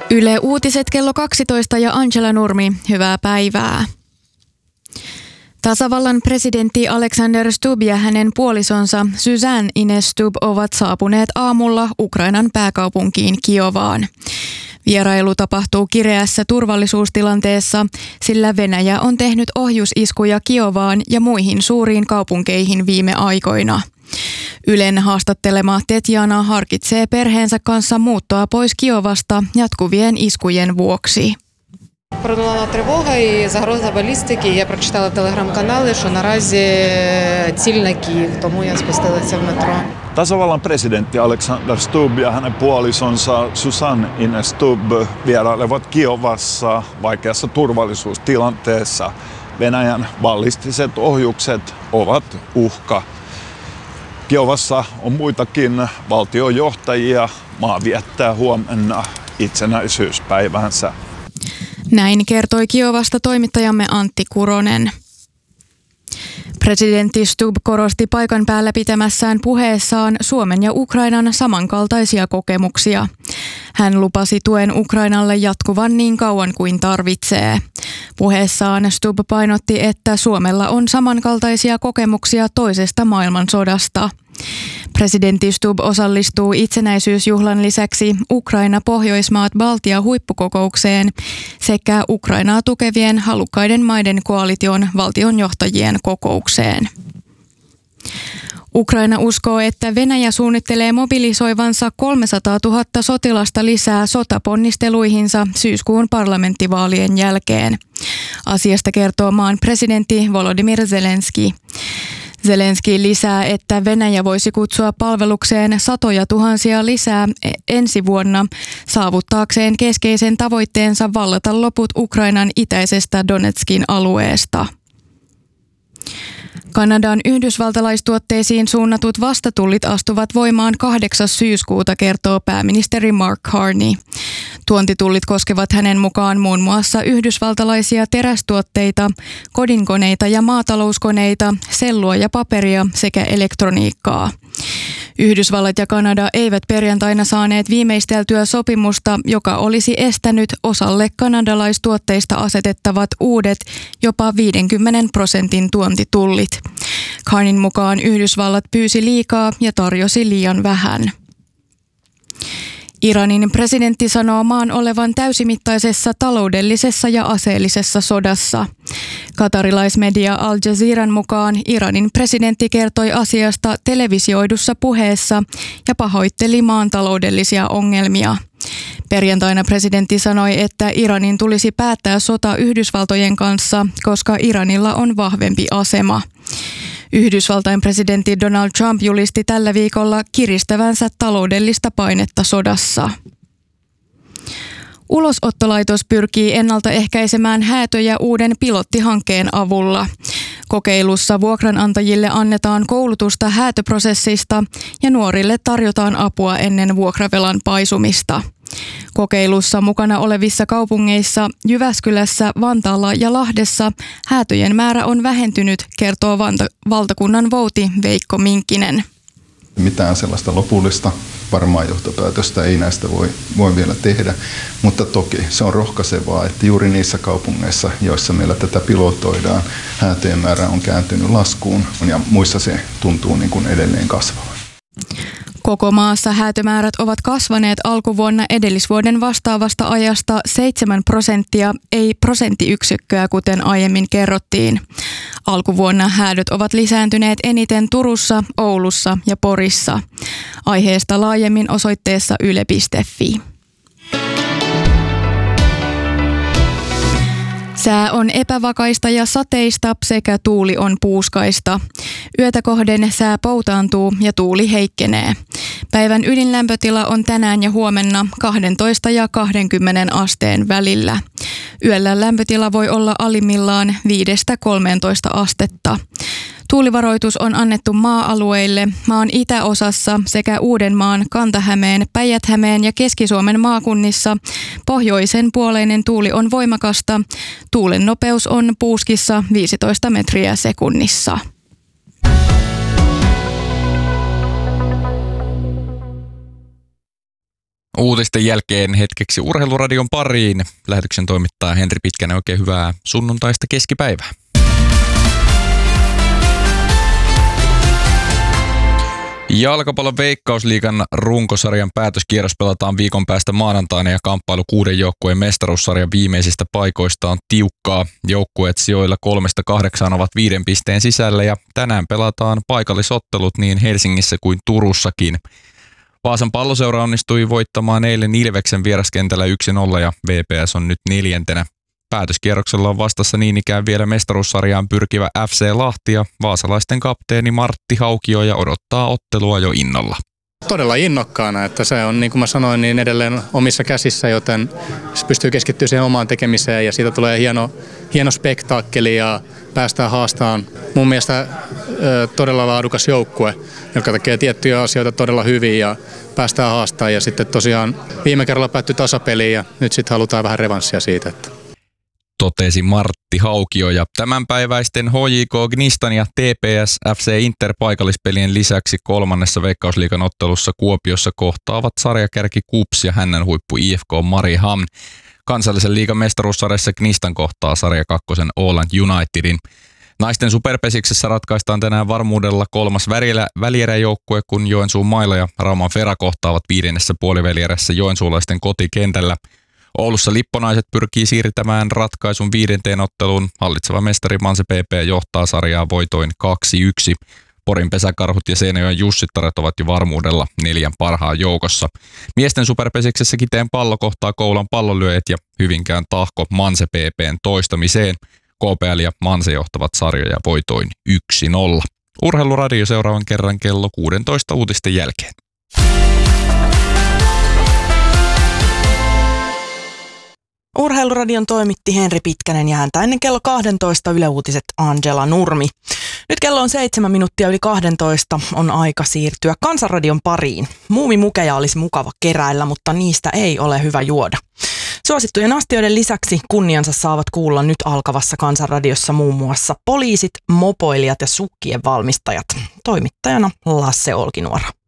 Yle Uutiset kello 12 ja Angela Nurmi, hyvää päivää. Tasavallan presidentti Alexander Stubb ja hänen puolisonsa Suzanne Ines Stubb ovat saapuneet aamulla Ukrainan pääkaupunkiin Kiovaan. Vierailu tapahtuu kireässä turvallisuustilanteessa, sillä Venäjä on tehnyt ohjusiskuja Kiovaan ja muihin suuriin kaupunkeihin viime aikoina. Ylen haastattelema Tetjana harkitsee perheensä kanssa muuttoa pois Kiovasta jatkuvien iskujen vuoksi. Пролунала тривога і загроза балістики. Я прочитала телеграм-канали, що наразі ціль на Київ, тому я спустилася в метро. Tasavallan presidentti Alexander Stubb ja hänen puolisonsa Suzanne Ines Stubb vierailevat Kiovassa vaikeassa turvallisuustilanteessa. Venäjän ballistiset ohjukset ovat uhka. Kiovassa on muitakin valtiojohtajia. Maa viettää huomenna itsenäisyyspäivänsä. Näin kertoi Kiovasta toimittajamme Antti Kuronen. Presidentti Stubb korosti paikan päällä pitämässään puheessaan Suomen ja Ukrainan samankaltaisia kokemuksia. Hän lupasi tuen Ukrainalle jatkuvan niin kauan kuin tarvitsee. Puheessaan Stubb painotti, että Suomella on samankaltaisia kokemuksia toisesta maailmansodasta. Presidentti Stubb osallistuu itsenäisyysjuhlan lisäksi Ukraina-Pohjoismaat-Baltia-huippukokoukseen sekä Ukrainaa tukevien halukkaiden maiden koalition valtionjohtajien kokoukseen. Ukraina uskoo, että Venäjä suunnittelee mobilisoivansa 300 000 sotilasta lisää sotaponnisteluihinsa syyskuun parlamenttivaalien jälkeen. Asiasta kertoo maan presidentti Volodymyr Zelenskyi. Zelenskyi lisää, että Venäjä voisi kutsua palvelukseen satoja tuhansia lisää ensi vuonna saavuttaakseen keskeisen tavoitteensa vallata loput Ukrainan itäisestä Donetskin alueesta. Kanadan yhdysvaltalaistuotteisiin suunnatut vastatullit astuvat voimaan 8. syyskuuta, kertoo pääministeri Mark Carney. Tuontitullit koskevat hänen mukaan muun muassa yhdysvaltalaisia terästuotteita, kodinkoneita ja maatalouskoneita, sellua ja paperia sekä elektroniikkaa. Yhdysvallat ja Kanada eivät perjantaina saaneet viimeisteltyä sopimusta, joka olisi estänyt osalle kanadalaistuotteista asetettavat uudet jopa 50% tuontitullit. Carneyn mukaan Yhdysvallat pyysi liikaa ja tarjosi liian vähän. Iranin presidentti sanoo maan olevan täysimittaisessa taloudellisessa ja aseellisessa sodassa. Katarilaismedia Al Jazeeran mukaan Iranin presidentti kertoi asiasta televisioidussa puheessa ja pahoitteli maan taloudellisia ongelmia. Perjantaina presidentti sanoi, että Iranin tulisi päättää sota Yhdysvaltojen kanssa, koska Iranilla on vahvempi asema. Yhdysvaltain presidentti Donald Trump julisti tällä viikolla kiristävänsä taloudellista painetta sodassa. Ulosottolaitos pyrkii ennaltaehkäisemään häätöjä uuden pilottihankkeen avulla. Kokeilussa vuokranantajille annetaan koulutusta häätöprosessista ja nuorille tarjotaan apua ennen vuokravelan paisumista. Kokeilussa mukana olevissa kaupungeissa Jyväskylässä, Vantaalla ja Lahdessa häätöjen määrä on vähentynyt, kertoo valtakunnan vouti Veikko Minkkinen. Mitään sellaista lopullista varmaa johtopäätöstä ei näistä voi vielä tehdä, mutta toki se on rohkaisevaa, että juuri niissä kaupungeissa, joissa meillä tätä pilotoidaan, häätöjen määrä on kääntynyt laskuun ja muissa se tuntuu niin kuin edelleen kasvavan. Koko maassa häätömäärät ovat kasvaneet alkuvuonna edellisvuoden vastaavasta ajasta 7%, ei prosenttiyksikköä, kuten aiemmin kerrottiin. Alkuvuonna häädöt ovat lisääntyneet eniten Turussa, Oulussa ja Porissa. Aiheesta laajemmin osoitteessa yle.fi. Sää on epävakaista ja sateista sekä tuuli on puuskaista. Yötä kohden sää poutaantuu ja tuuli heikkenee. Päivän ydinlämpötila on tänään ja huomenna 12 ja 20 asteen välillä. Yöllä lämpötila voi olla alimmillaan 5-13 astetta. Tuulivaroitus on annettu maa-alueille maan itäosassa sekä Uudenmaan, Kanta-Hämeen, Päijät-Hämeen ja Keski-Suomen maakunnissa. Pohjoisen puoleinen tuuli on voimakasta. Tuulen nopeus on puuskissa 15 metriä sekunnissa. Uutisten jälkeen hetkeksi Urheiluradion pariin. Lähetyksen toimittaja Henri Pitkänen, oikein hyvää sunnuntaista keskipäivää. Jalkapallon Veikkausliigan runkosarjan päätöskierros pelataan viikon päästä maanantaina ja kamppailu 6 joukkueen mestaruussarjan viimeisistä paikoista on tiukkaa. Joukkueet sijoilla 3-8 ovat 5 pisteen sisällä ja tänään pelataan paikallisottelut niin Helsingissä kuin Turussakin. Vaasan Palloseura onnistui voittamaan eilen Ilveksen vieraskentällä 1-0 ja VPS on nyt 4. Päätöskierroksella on vastassa niin ikään vielä mestaruussarjaan pyrkivä FC Lahti ja vaasalaisten kapteeni Martti Haukioja odottaa ottelua jo innolla. Todella innokkaana, että se on niin kuin mä sanoin, niin edelleen omissa käsissä, joten se pystyy keskittymään siihen omaan tekemiseen ja siitä tulee hieno spektaakkeli ja päästään haastamaan mun mielestä todella laadukas joukkue, joka tekee tiettyjä asioita todella hyvin ja päästään haastamaan ja sitten tosiaan viime kerralla päättyi tasapeliin ja nyt sitten halutaan vähän revanssia siitä. Totesi Martti Haukio ja tämänpäiväisten HJK Gnistan ja TPS FC Inter paikallispelien lisäksi 3. Veikkausliigan ottelussa Kuopiossa kohtaavat sarjakärki KuPS ja Hännän huippu IFK Mariehamn. Kansallisen liigan mestaruussarjassa Gnistan kohtaa sarja 2 Åland Unitedin. Naisten superpesiksessä ratkaistaan tänään varmuudella 3. välieräjoukkue, kun Joensuun Maila ja Rauman Fera kohtaavat 5. puolivälierässä joensuulaisten kotikentällä. Oulussa Lipponaiset pyrkii siirtämään ratkaisun 5. otteluun. Hallitseva mestari Manse PP johtaa sarjaa voitoin 2-1. Porin Pesäkarhut ja Seinäjoen Jussittaret ovat jo varmuudella 4 parhaan joukossa. Miesten superpesiksessä Kiteen Pallo kohtaa Koulan Pallonlyöjät ja Hyvinkään Tahko Manse PP:n toistamiseen. KPL ja Manse johtavat sarjoja voitoin 1-0. Urheiluradio seuraavan kerran kello 16 uutisten jälkeen. Urheiluradion toimitti Henri Pitkänen ja häntä ennen kello 12 Yle Uutiset Angela Nurmi. Nyt kello on 7 minuuttia yli 12, on aika siirtyä Kansanradion pariin. Muumimukeja olisi mukava keräillä, mutta niistä ei ole hyvä juoda. Suosittujen astioiden lisäksi kunniansa saavat kuulla nyt alkavassa Kansanradiossa muun muassa poliisit, mopoilijat ja sukkien valmistajat. Toimittajana Lasse Olkinuora.